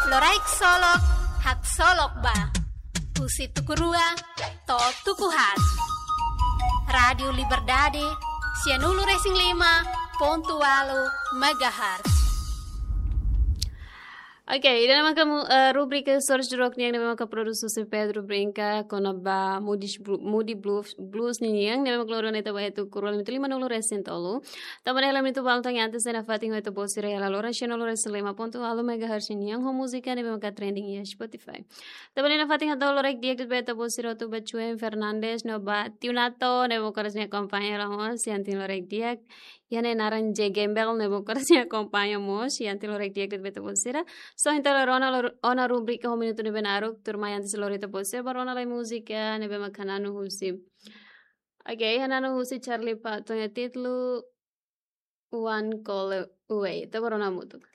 Loraik solok, hak solok ba. Pusi tukurua, to tukuhat. Radio Liberdade, Sianulu Racing 5.8 MHz. Oke, dan memang rubrika Source Rock yang memang produksi Pedro Brinca konaba Moody Blues ni yang memang keluar itu itu kurang itu 5 recent tolu. Taman dalam itu bang tanya antes na fating itu posir ya lalu Russian Lores 5.8 MHz ni yang musika ni memang trending ya Spotify. Taman na fating atau lorek dia itu beto posir itu Bachuen Fernandez no ba Tiunato ne memang kerasnya kampanye lah si anti lorek dia Yane naranje gembel ne memang kerasnya kampanye si anti lorek dia itu beto posir. So intero ona rubrika ho minuto nebe naruk turmayanti selorita posir barona lai musika nebe makananu husi. Okay, hananu husi Charlie Patton ya titlu One Call Away. Itu barona mutuk.